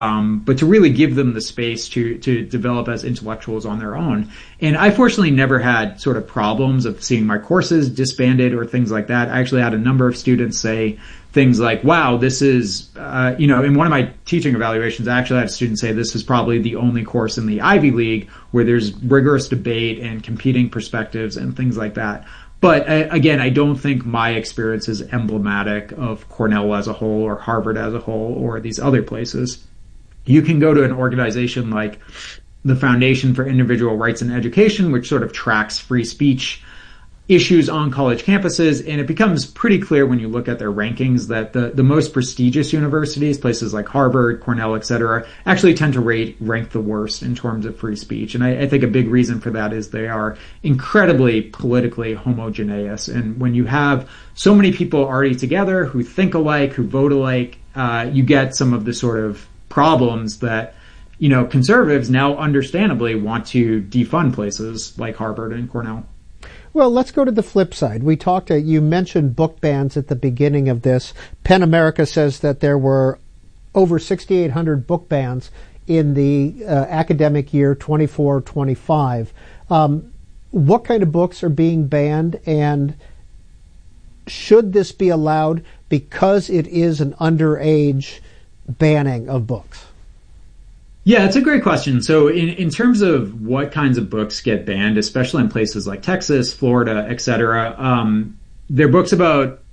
but to really give them the space to develop as intellectuals on their own. And I fortunately never had sort of problems of seeing my courses disbanded or things like that. I actually had a number of students say things like, wow, this is, in one of my teaching evaluations, I actually had a student say this is probably the only course in the Ivy League where there's rigorous debate and competing perspectives and things like that. But again, I don't think my experience is emblematic of Cornell as a whole or Harvard as a whole or these other places. You can go to an organization like the Foundation for Individual Rights in Education, which sort of tracks free speech issues on college campuses, and it becomes pretty clear when you look at their rankings that the most prestigious universities, places like Harvard, Cornell, et cetera, actually tend to rank the worst in terms of free speech. And I think a big reason for that is they are incredibly politically homogeneous. And when you have so many people already together who think alike, who vote alike, you get some of the sort of problems that, conservatives now understandably want to defund places like Harvard and Cornell. Well, let's go to the flip side. You mentioned book bans at the beginning of this. PEN America says that there were over 6,800 book bans in the academic year 24-25. What kind of books are being banned, and should this be allowed because it is an underage banning of books? Yeah, it's a great question. So in terms of what kinds of books get banned, especially in places like Texas, Florida, et cetera, they're books about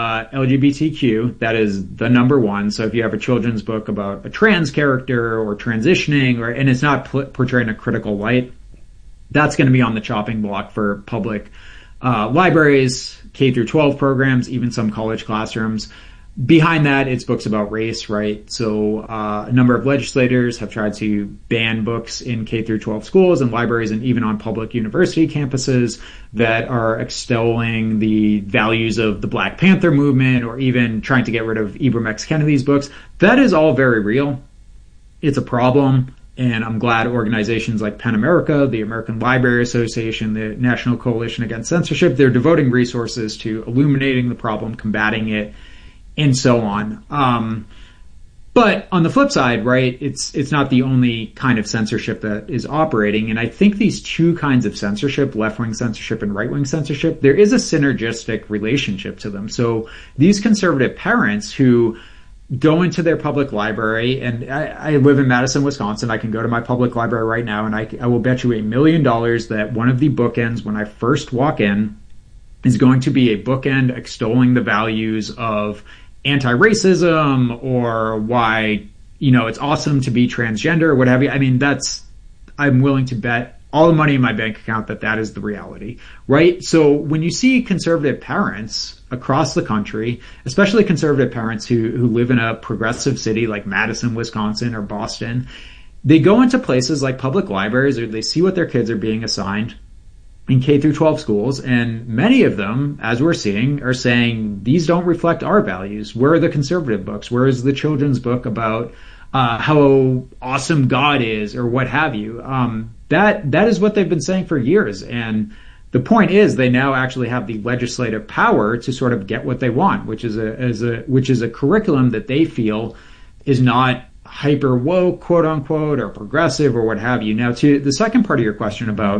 LGBTQ. That is the number one. So if you have a children's book about a trans character or transitioning, and it's not portraying a critical light, that's going to be on the chopping block for public libraries, K through 12 programs, even some college classrooms. Behind that, it's books about race, right? So a number of legislators have tried to ban books in K through 12 schools and libraries and even on public university campuses that are extolling the values of the Black Panther movement, or even trying to get rid of Ibram X. Kennedy's books. That is all very real. It's a problem. And I'm glad organizations like PEN America, the American Library Association, the National Coalition Against Censorship, they're devoting resources to illuminating the problem, combating it, and so on. But on the flip side, right, it's not the only kind of censorship that is operating. And I think these two kinds of censorship, left-wing censorship and right-wing censorship, there is a synergistic relationship to them. So these conservative parents who go into their public library, and I live in Madison, Wisconsin. I can go to my public library right now, and I will bet you $1 million that one of the bookends when I first walk in is going to be a bookend extolling the values of anti-racism, or why, it's awesome to be transgender, or what have you. I mean, I'm willing to bet all the money in my bank account that is the reality, right? So when you see conservative parents across the country, especially conservative parents who live in a progressive city like Madison, Wisconsin, or Boston, they go into places like public libraries, or they see what their kids are being assigned in K through 12 schools, and many of them, as we're seeing, are saying these don't reflect our values. Where are the conservative books? Where is the children's book about how awesome God is, or what have you? That is what they've been saying for years. And the point is, they now actually have the legislative power to sort of get what they want, which is a curriculum that they feel is not hyper woke, quote unquote, or progressive, or what have you. Now, to the second part of your question about,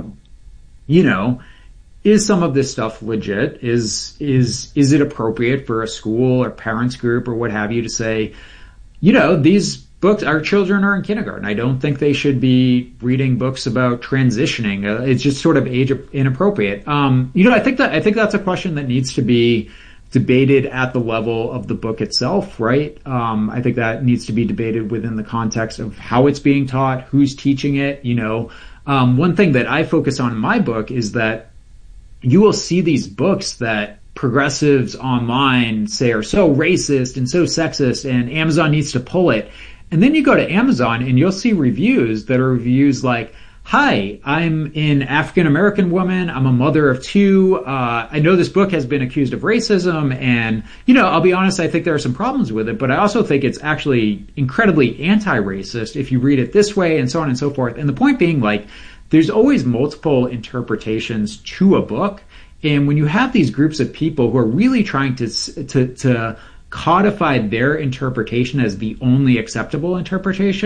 is some of this stuff legit? Is it appropriate for a school or parents group or what have you to say, these books, our children are in kindergarten. I don't think they should be reading books about transitioning. It's just sort of age inappropriate. I think that's a question that needs to be debated at the level of the book itself, right? I think that needs to be debated within the context of how it's being taught, who's teaching it, One thing that I focus on in my book is that you will see these books that progressives online say are so racist and so sexist, and Amazon needs to pull it. And then you go to Amazon and you'll see reviews that are reviews like, hi, I'm an African-American woman. I'm a mother of two. I know this book has been accused of racism, and, I'll be honest, I think there are some problems with it, but I also think it's actually incredibly anti-racist if you read it this way, and so on and so forth. And the point being, there's always multiple interpretations to a book. And when you have these groups of people who are really trying to codified their interpretation as the only acceptable interpretation.